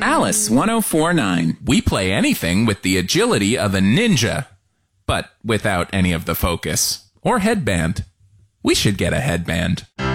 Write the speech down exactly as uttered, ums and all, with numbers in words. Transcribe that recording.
Alice one oh four point nine. We play anything with the agility of a ninja, but without any of the focus. Or headband. We should get a headband.